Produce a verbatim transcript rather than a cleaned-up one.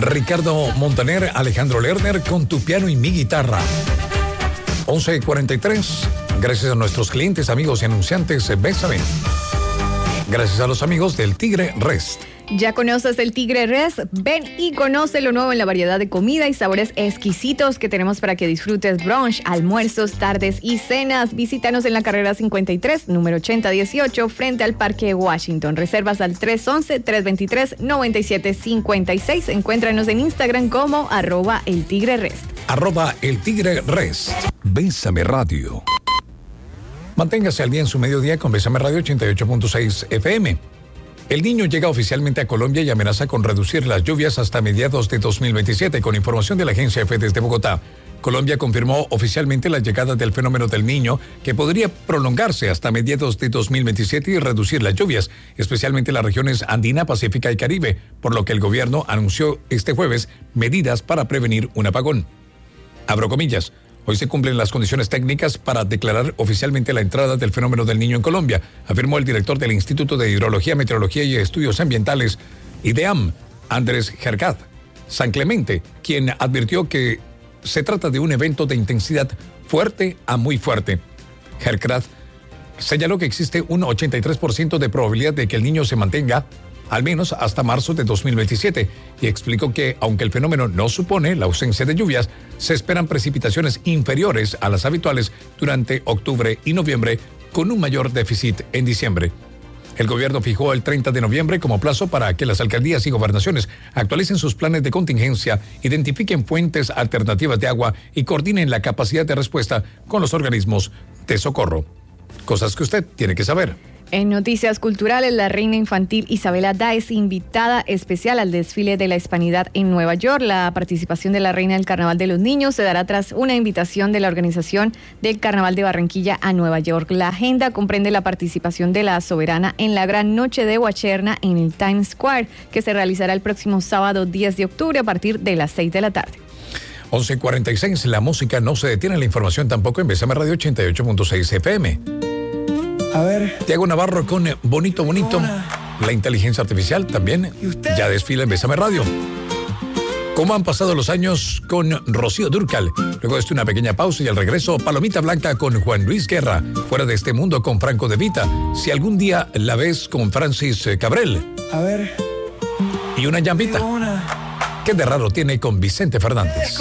Ricardo Montaner, Alejandro Lerner con Tu Piano y Mi Guitarra. once cuarenta y tres. Gracias a nuestros clientes, amigos y anunciantes, bésame. Gracias a los amigos del Tigre Rest. ¿Ya conoces el Tigre Rest? Ven y conoce lo nuevo en la variedad de comida y sabores exquisitos que tenemos para que disfrutes brunch, almuerzos, tardes y cenas. Visítanos en la carrera cincuenta y tres, número ochenta dieciocho, frente al Parque Washington. Reservas al tres once, tres veintitrés, noventa y siete cincuenta y seis. Encuéntranos en Instagram como arroba el Tigre Rest. Arroba el Tigre Rest. Bésame Radio. Manténgase al día en su mediodía con Bésame Radio ochenta y ocho punto seis F M. El Niño llega oficialmente a Colombia y amenaza con reducir las lluvias hasta mediados de dos mil veintisiete, con información de la agencia EFE desde Bogotá. Colombia confirmó oficialmente la llegada del fenómeno del Niño, que podría prolongarse hasta mediados de dos mil veintisiete y reducir las lluvias, especialmente en las regiones andina, pacífica y Caribe, por lo que el gobierno anunció este jueves medidas para prevenir un apagón. Abro comillas. Hoy se cumplen las condiciones técnicas para declarar oficialmente la entrada del fenómeno del Niño en Colombia, afirmó el director del Instituto de Hidrología, Meteorología y Estudios Ambientales, IDEAM, Andrés Gercaz San Clemente, quien advirtió que se trata de un evento de intensidad fuerte a muy fuerte. Gercaz señaló que existe un ochenta y tres por ciento de probabilidad de que el Niño se mantenga al menos hasta marzo de dos mil veintisiete, y explicó que, aunque el fenómeno no supone la ausencia de lluvias, se esperan precipitaciones inferiores a las habituales durante octubre y noviembre, con un mayor déficit en diciembre. El gobierno fijó el treinta de noviembre como plazo para que las alcaldías y gobernaciones actualicen sus planes de contingencia, identifiquen fuentes alternativas de agua y coordinen la capacidad de respuesta con los organismos de socorro. Cosas que usted tiene que saber. En noticias culturales, la reina infantil Isabela Da es invitada especial al desfile de la Hispanidad en Nueva York. La participación de la reina del Carnaval de los Niños se dará tras una invitación de la organización del Carnaval de Barranquilla a Nueva York. La agenda comprende la participación de la soberana en la Gran Noche de Guacherna en el Times Square, que se realizará el próximo sábado diez de octubre a partir de las seis de la tarde. once cuarenta y seis, la música no se detiene, la información tampoco en Bésame Radio ochenta y ocho punto seis F M. A ver. Tiago Navarro con Bonito Bonito. Hola. La inteligencia artificial también ya desfila en Bésame Radio. ¿Cómo han pasado los años con Rocío Dúrcal? Luego de esto una pequeña pausa y al regreso Palomita Blanca con Juan Luis Guerra. Fuera de este mundo con Franco De Vita. Si algún día la ves con Francis Cabrel. A ver. Y una llambita. ¿Qué de raro tiene con Vicente Fernández?